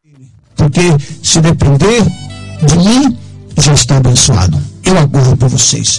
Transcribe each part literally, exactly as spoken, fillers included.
Porque se depender de mim, já está abençoado. Eu aguardo por vocês.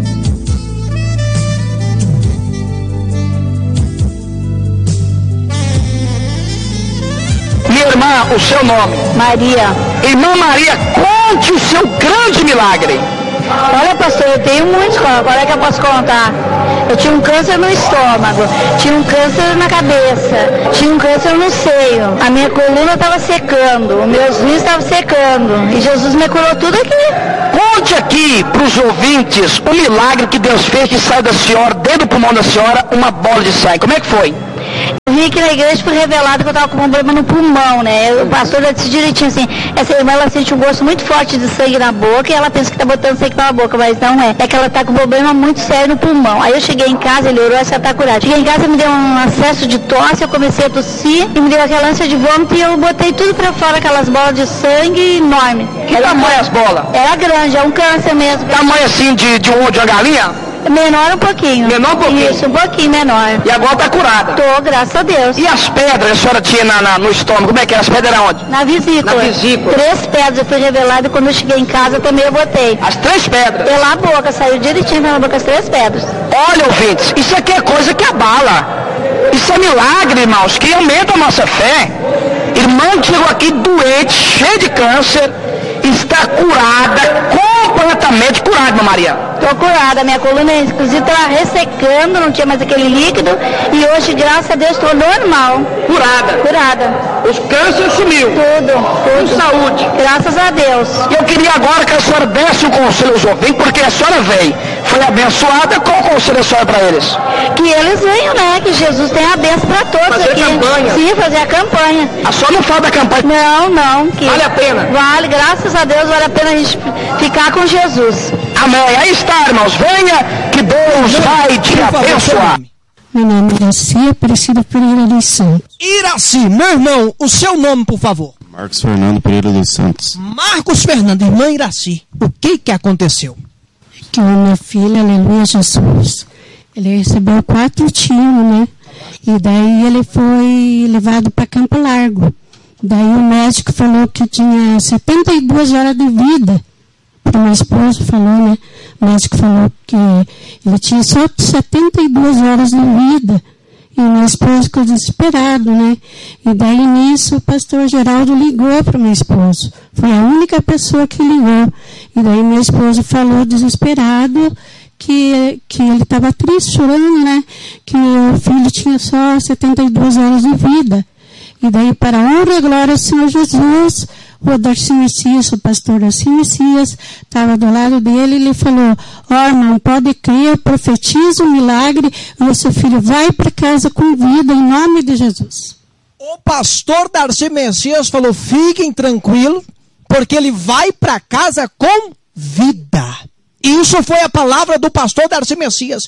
Minha irmã, o seu nome? Maria. Irmã Maria, conte o seu grande milagre. Olha, pastor, eu tenho muitos, qual é que eu posso contar? Eu tinha um câncer no estômago, tinha um câncer na cabeça, tinha um câncer no seio, a minha coluna estava secando, os meus rins estavam secando, e Jesus me curou tudo aqui. Conte aqui para os ouvintes o milagre que Deus fez que saiu da senhora, dentro do pulmão da senhora, uma bola de sangue. Como é que foi? Eu vim aqui na igreja, fui revelado que eu estava com um problema no pulmão, né? O pastor já disse direitinho assim, essa irmã, ela sente um gosto muito forte de sangue na boca e ela pensa que está botando sangue na boca, mas não é. É que ela está com um problema muito sério no pulmão. Aí eu cheguei em casa, ele orou, essa está curada. Cheguei em casa, me deu um acesso de tosse, eu comecei a tossir e me deu aquela ânsia de vômito e eu botei tudo para fora, aquelas bolas de sangue enorme. Que era tamanho as bolas? Era grande, é um câncer mesmo. Tamanho assim de, de, um, de uma galinha? Menor um pouquinho. Menor um pouquinho? Isso, um pouquinho menor. E agora está curada? Tô, graças a Deus. E as pedras a senhora tinha na, na, no estômago, como é que era? As pedras eram onde? Na vesícula. Na vesícula. Três pedras eu fui revelada e quando eu cheguei em casa também eu botei. As três pedras? Pela boca, saiu direitinho pela boca as três pedras. Olha, ouvintes, isso aqui é coisa que abala. Isso é milagre, irmãos, que aumenta a nossa fé. Irmã chegou aqui doente, cheia de câncer, está curada, completamente curada, irmã Maria. Estou curada, minha coluna inclusive estava ressecando, não tinha mais aquele líquido e hoje, graças a Deus, estou normal. Curada? Curada. Os cânceres sumiu? Tudo, tudo. Com saúde? Graças a Deus. E eu queria agora que a senhora desse um conselho aos ouvintes, porque a senhora veio, foi abençoada, qual o conselho a senhora para eles? Que eles venham, né? Que Jesus tem a bênção para todos fazer aqui. Fazer campanha? Sim, fazer a campanha. A senhora não fala da campanha? Não, não. Que vale a pena? Vale, graças a Deus, vale a pena a gente ficar com Jesus. Amém. Aí está, irmãos. Venha que Deus vai te abençoar. Meu nome é Iraci, Aparecida Pereira dos Santos. Iraci, meu irmão, o seu nome, por favor. Marcos Fernando Pereira dos Santos. Marcos Fernando, irmã Iraci, o que que aconteceu? Que a minha filha, aleluia Jesus, ele recebeu quatro tiros, né? E daí ele foi levado para Campo Largo. Daí o médico falou que tinha setenta e duas horas de vida. O meu esposo falou, né? O médico falou que ele tinha só setenta e duas horas de vida. E o meu esposo ficou desesperado, né? E daí nisso o pastor Geraldo ligou para o meu esposo. Foi a única pessoa que ligou. E daí meu esposo falou desesperado que, que ele estava triste, chorando, né? Que o filho tinha só setenta e duas horas de vida. E daí, para a honra e glória do Senhor Jesus, o Darcy Messias, o pastor Darcy Messias, estava do lado dele e ele falou, ó oh, irmão, pode crer, profetiza o milagre, o seu filho vai para casa com vida, em nome de Jesus. O pastor Darcy Messias falou, fiquem tranquilos, porque ele vai para casa com vida. Isso foi a palavra do pastor Darcy Messias.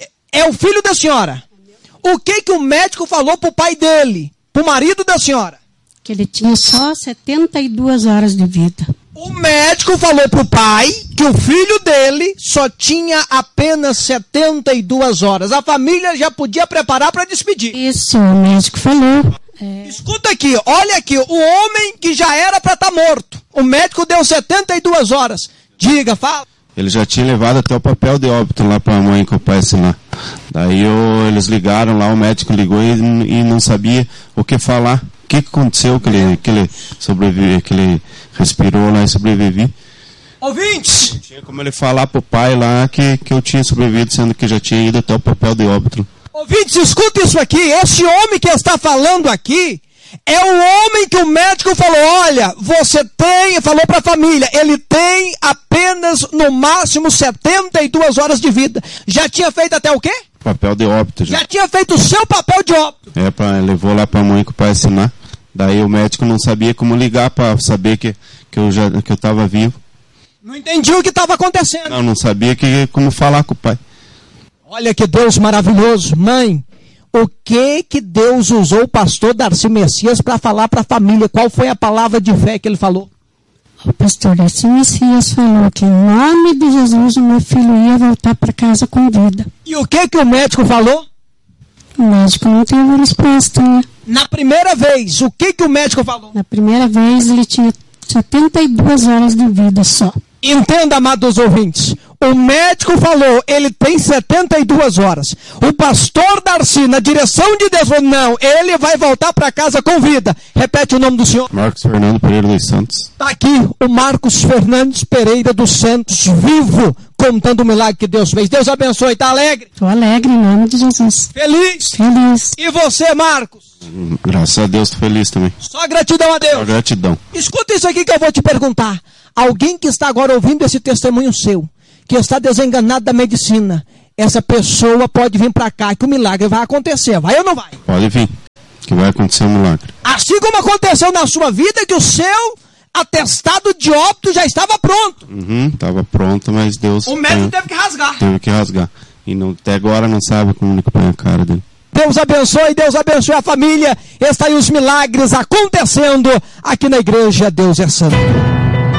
É o filho da senhora. O que que o médico falou para o pai dele? Para o marido da senhora? Que ele tinha só setenta e duas horas de vida. O médico falou para o pai que o filho dele só tinha apenas setenta e duas horas. A família já podia preparar para despedir. Isso, o médico falou. É... Escuta aqui, olha aqui, o homem que já era para estar morto. O médico deu setenta e duas horas. Diga, fala. Ele já tinha levado até o papel de óbito lá para a mãe com o pai assinar. Daí eu, eles ligaram lá, o médico ligou e, e não sabia o que falar. O que aconteceu que ele, que ele sobreviveu, que ele respirou lá e sobreviveu. Ouvintes! Não tinha como ele falar pro pai lá que, que eu tinha sobrevivido, sendo que já tinha ido até o papel de óbito. Ouvintes, escuta isso aqui. Esse homem que está falando aqui é o homem que o médico falou, olha, você tem, falou para a família, ele tem apenas no máximo setenta e duas horas de vida. Já tinha feito até o quê? Papel de óbito. Já, já tinha feito o seu papel de óbito. É, pra, levou lá para a mãe com o pai assinar. Daí o médico não sabia como ligar para saber que, que eu já que eu estava vivo. Não entendi o que estava acontecendo. Não, não sabia que, como falar com o pai. Olha que Deus maravilhoso. Mãe, o que que Deus usou o pastor Darcy Messias para falar para a família? Qual foi a palavra de fé que ele falou? O pastor Darcy Messias falou que em nome de Jesus o meu filho ia voltar para casa com vida. E o que que o médico falou? O médico não teve resposta, né? Na primeira vez, o que, que o médico falou? Na primeira vez ele tinha setenta e duas horas de vida só. Entenda, amados ouvintes. O médico falou, ele tem setenta e duas horas. O pastor Darcy, na direção de Deus, falou, não, ele vai voltar para casa com vida. Repete o nome do senhor. Marcos Fernando Pereira dos Santos. Está aqui o Marcos Fernandes Pereira dos Santos, vivo, contando o milagre que Deus fez. Deus abençoe, está alegre? Estou alegre em nome de Jesus. Feliz? Feliz. E você, Marcos? Graças a Deus, estou feliz também. Só gratidão a Deus. Só gratidão. Escuta isso aqui que eu vou te perguntar. Alguém que está agora ouvindo esse testemunho seu, que está desenganado da medicina, essa pessoa pode vir para cá que o milagre vai acontecer. Vai ou não vai? Pode vir, que vai acontecer um milagre. Assim como aconteceu na sua vida, que o seu atestado de óbito já estava pronto. Uhum, estava pronto, mas Deus... O médico põe, teve que rasgar. Teve que rasgar. E não, até agora não sabe como que põe a cara dele. Deus abençoe, Deus abençoe a família. Está aí os milagres acontecendo aqui na igreja. Deus é santo.